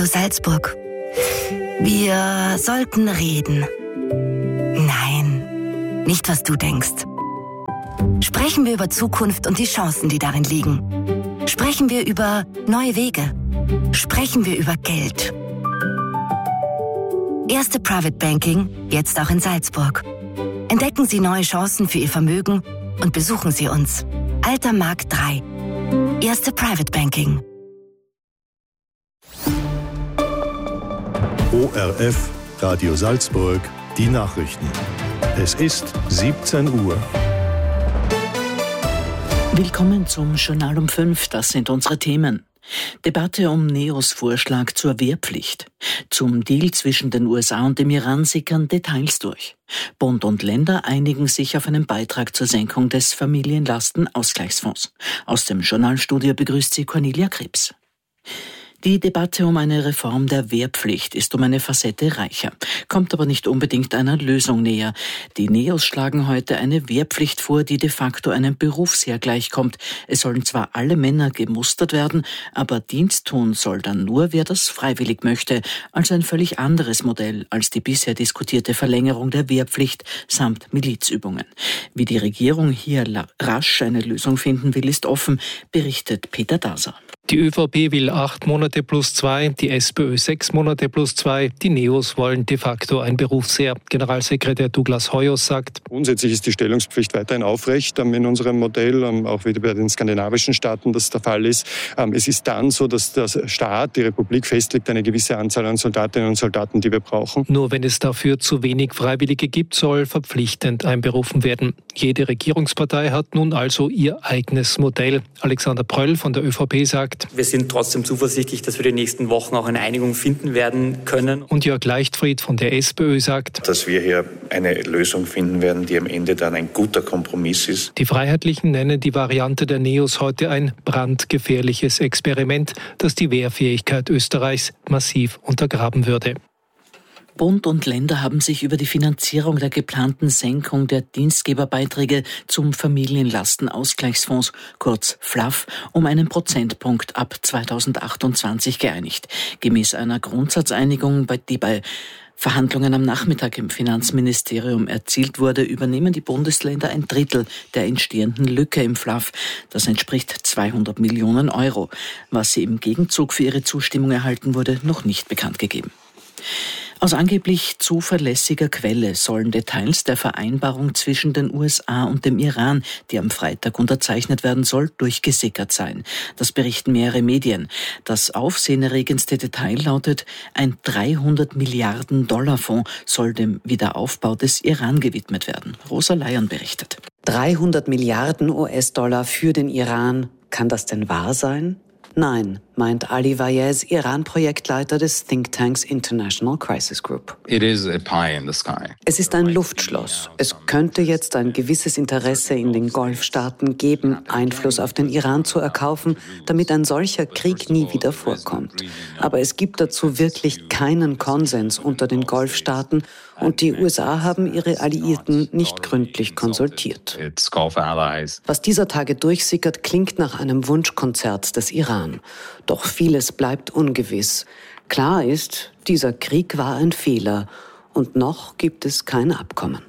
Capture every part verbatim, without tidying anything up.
Hallo Salzburg. Wir sollten reden. Nein, nicht was du denkst. Sprechen wir über Zukunft und die Chancen, die darin liegen. Sprechen wir über neue Wege. Sprechen wir über Geld. Erste Private Banking, jetzt auch in Salzburg. Entdecken Sie neue Chancen für Ihr Vermögen und besuchen Sie uns. Alter Markt drei. Erste Private Banking. O R F, Radio Salzburg, die Nachrichten. Es ist siebzehn Uhr. Willkommen zum Journal um fünf, das sind unsere Themen. Debatte um Neos Vorschlag zur Wehrpflicht. Zum Deal zwischen den U S A und dem Iran sickern Details durch. Bund und Länder einigen sich auf einen Beitrag zur Senkung des Familienlastenausgleichsfonds. Aus dem Journalstudio begrüßt sie Cornelia Krebs. Die Debatte um eine Reform der Wehrpflicht ist um eine Facette reicher, kommt aber nicht unbedingt einer Lösung näher. Die Neos schlagen heute eine Wehrpflicht vor, die de facto einem Berufsheer gleichkommt. Es sollen zwar alle Männer gemustert werden, aber Dienst tun soll dann nur, wer das freiwillig möchte. Also ein völlig anderes Modell als die bisher diskutierte Verlängerung der Wehrpflicht samt Milizübungen. Wie die Regierung hier rasch eine Lösung finden will, ist offen, berichtet Peter Daser. Die ÖVP will acht Monate plus zwei, die SPÖ sechs Monate plus zwei, die Neos wollen de facto ein Berufsheer. Generalsekretär Douglas Hoyos sagt: Grundsätzlich ist die Stellungspflicht weiterhin aufrecht in unserem Modell, auch wieder bei den skandinavischen Staaten das der Fall ist. Es ist dann so, dass der Staat, die Republik festlegt eine gewisse Anzahl an Soldatinnen und Soldaten, die wir brauchen. Nur wenn es dafür zu wenig Freiwillige gibt, soll verpflichtend einberufen werden. Jede Regierungspartei hat nun also ihr eigenes Modell. Alexander Pröll von der ÖVP sagt: Wir sind trotzdem zuversichtlich, dass wir die nächsten Wochen auch eine Einigung finden werden können. Und Jörg Leichtfried von der SPÖ sagt, dass wir hier eine Lösung finden werden, die am Ende dann ein guter Kompromiss ist. Die Freiheitlichen nennen die Variante der Neos heute ein brandgefährliches Experiment, das die Wehrfähigkeit Österreichs massiv untergraben würde. Bund und Länder haben sich über die Finanzierung der geplanten Senkung der Dienstgeberbeiträge zum Familienlastenausgleichsfonds, kurz F L A F, um einen Prozentpunkt ab zweitausendachtundzwanzig geeinigt. Gemäß einer Grundsatzeinigung, die bei Verhandlungen am Nachmittag im Finanzministerium erzielt wurde, übernehmen die Bundesländer ein Drittel der entstehenden Lücke im F L A F. Das entspricht zweihundert Millionen Euro. Was sie im Gegenzug für ihre Zustimmung erhalten, wurde noch nicht bekannt gegeben. Aus angeblich zuverlässiger Quelle sollen Details der Vereinbarung zwischen den U S A und dem Iran, die am Freitag unterzeichnet werden soll, durchgesickert sein. Das berichten mehrere Medien. Das aufsehenerregendste Detail lautet, ein dreihundert Milliarden Dollar Fonds soll dem Wiederaufbau des Iran gewidmet werden. Rosa Leyen berichtet. dreihundert Milliarden U S-Dollar für den Iran. Kann das denn wahr sein? Nein, meint Ali Vayez, Iran-Projektleiter des Thinktanks International Crisis Group. It is a pie in the sky. Es ist ein Luftschloss. Es könnte jetzt ein gewisses Interesse in den Golfstaaten geben, Einfluss auf den Iran zu erkaufen, damit ein solcher Krieg nie wieder vorkommt. Aber es gibt dazu wirklich keinen Konsens unter den Golfstaaten und die U S A haben ihre Alliierten nicht gründlich konsultiert. Was dieser Tage durchsickert, klingt nach einem Wunschkonzert des Iran. Doch vieles bleibt ungewiss. Klar ist, dieser Krieg war ein Fehler und noch gibt es kein Abkommen.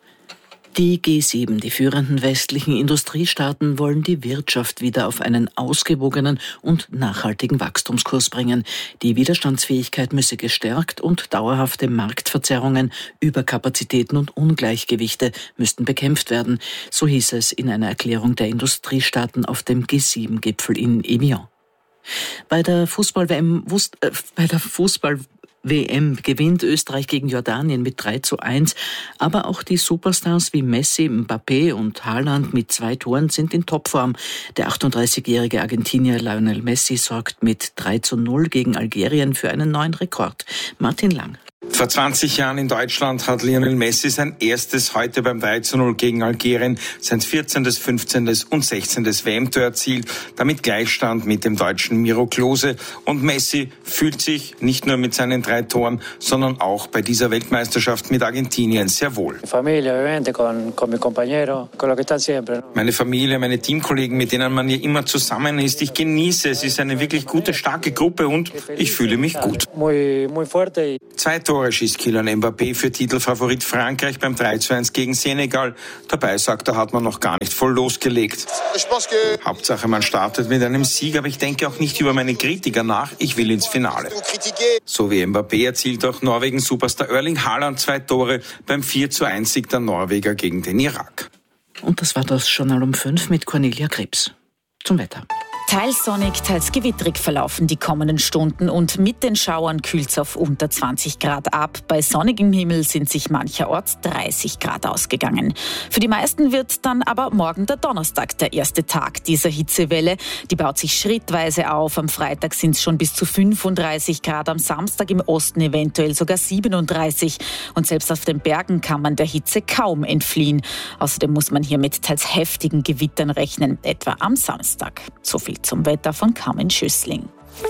Die G sieben, die führenden westlichen Industriestaaten, wollen die Wirtschaft wieder auf einen ausgewogenen und nachhaltigen Wachstumskurs bringen. Die Widerstandsfähigkeit müsse gestärkt und dauerhafte Marktverzerrungen, Überkapazitäten und Ungleichgewichte müssten bekämpft werden. So hieß es in einer Erklärung der Industriestaaten auf dem G sieben Gipfel in Evian. Bei der Fußball-W M, äh, bei der Fußball W M gewinnt Österreich gegen Jordanien mit drei zu eins, aber auch die Superstars wie Messi, Mbappé und Haaland mit zwei Toren sind in Topform. Der achtunddreißigjährige Argentinier Lionel Messi sorgt mit drei zu null gegen Algerien für einen neuen Rekord. Martin Lang. Vor zwanzig Jahren in Deutschland hat Lionel Messi sein erstes heute beim drei zu null gegen Algerien, sein vierzehntes, fünfzehntes und sechzehntes W M-Tor erzielt, damit Gleichstand mit dem deutschen Miro Klose. Und Messi fühlt sich nicht nur mit seinen drei Toren, sondern auch bei dieser Weltmeisterschaft mit Argentinien sehr wohl. Meine Familie, meine Teamkollegen, mit denen man ja immer zusammen ist, ich genieße es, ist eine wirklich gute, starke Gruppe und ich fühle mich gut. Zwei Tore schießt Kylian Mbappé für Titelfavorit Frankreich beim drei zu eins gegen Senegal. Dabei, sagt er, hat man noch gar nicht voll losgelegt. Hauptsache, man startet mit einem Sieg, aber ich denke auch nicht über meine Kritiker nach. Ich will ins Finale. So wie Mbappé erzielt auch Norwegen-Superstar Erling Haaland zwei Tore beim vier zu eins Sieg der Norweger gegen den Irak. Und das war das Journal um fünf mit Cornelia Krebs. Zum Wetter. Teils sonnig, teils gewitterig verlaufen die kommenden Stunden und mit den Schauern kühlt es auf unter zwanzig Grad ab. Bei sonnigem Himmel sind sich mancherorts dreißig Grad ausgegangen. Für die meisten wird dann aber morgen der Donnerstag der erste Tag dieser Hitzewelle. Die baut sich schrittweise auf. Am Freitag sind es schon bis zu fünfunddreißig Grad, am Samstag im Osten eventuell sogar siebenunddreißig. Und selbst auf den Bergen kann man der Hitze kaum entfliehen. Außerdem muss man hier mit teils heftigen Gewittern rechnen, etwa am Samstag. So viel zum Wetter von Carmen Schüssling.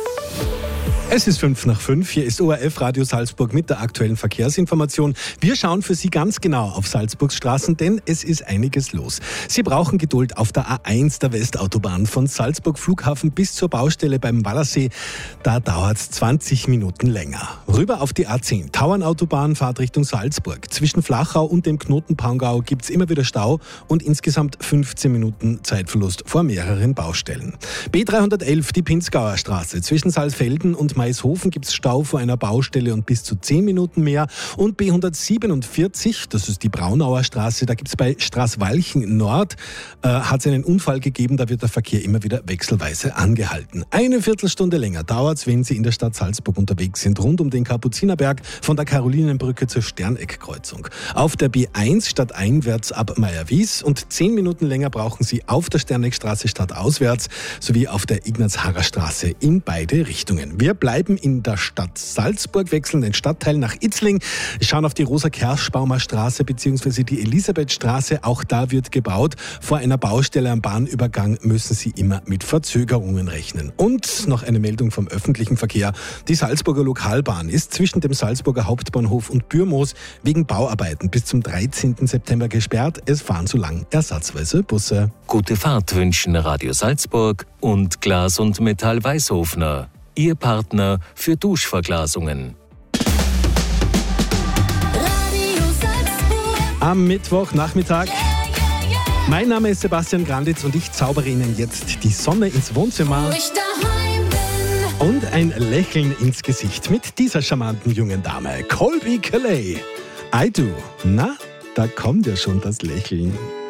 Es ist fünf nach fünf. Hier ist O R F Radio Salzburg mit der aktuellen Verkehrsinformation. Wir schauen für Sie ganz genau auf Salzburgs Straßen, denn es ist einiges los. Sie brauchen Geduld auf der A eins der Westautobahn von Salzburg Flughafen bis zur Baustelle beim Wallersee. Da dauert es zwanzig Minuten länger. Rüber auf die A zehn, Tauernautobahn, Fahrt Richtung Salzburg. Zwischen Flachau und dem Knoten Pangau gibt es immer wieder Stau und insgesamt fünfzehn Minuten Zeitverlust vor mehreren Baustellen. B dreihundertelf, die Pinzgauer Straße. Zwischen Saalfelden und Maishofen gibt es Stau vor einer Baustelle und bis zu zehn Minuten mehr. Und B hundertsiebenundvierzig, das ist die Braunauer Straße, da gibt es bei Straßwalchen Nord, äh, hat es einen Unfall gegeben, da wird der Verkehr immer wieder wechselweise angehalten. Eine Viertelstunde länger dauert es, wenn Sie in der Stadt Salzburg unterwegs sind, rund um den Kapuzinerberg von der Karolinenbrücke zur Sterneckkreuzung. Auf der B eins stadteinwärts ab Meierwies und zehn Minuten länger brauchen Sie auf der Sterneckstraße stadtauswärts sowie auf der Ignaz-Harrer-Straße in beide Richtungen. Wir bleiben in der Stadt Salzburg, wechseln den Stadtteil nach Itzling, schauen auf die Rosa-Kerschbaumer Straße bzw. die Elisabethstraße. Auch da wird gebaut. Vor einer Baustelle am Bahnübergang müssen Sie immer mit Verzögerungen rechnen. Und noch eine Meldung vom öffentlichen Verkehr. Die Salzburger Lokalbahn ist zwischen dem Salzburger Hauptbahnhof und Bürmoos wegen Bauarbeiten bis zum dreizehnten September gesperrt. Es fahren so lang ersatzweise Busse. Gute Fahrt wünschen Radio Salzburg und Glas und Metall Weißhofner. Ihr Partner für Duschverglasungen. Am Mittwochnachmittag. Mein Name ist Sebastian Granditz und ich zaubere Ihnen jetzt die Sonne ins Wohnzimmer und ein Lächeln ins Gesicht mit dieser charmanten jungen Dame, Colby Calais. I do. Na, da kommt ja schon das Lächeln.